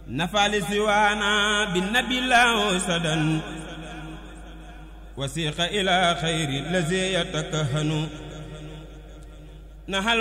نفع سوانا بالنبي الله سدن وسيق إلى خير الذي يتكهن نحل